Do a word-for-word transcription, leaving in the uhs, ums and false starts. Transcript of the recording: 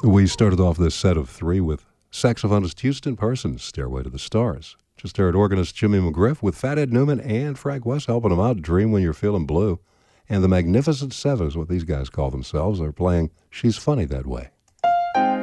We started off this set of three with saxophonist Houston Parsons' Stairway to the Stars. Just heard organist Jimmy McGriff with Fathead Newman and Frank West helping them out, Dream When You're Feeling Blue. And the Magnificent Seven is what these guys call themselves. They're playing She's Funny That Way.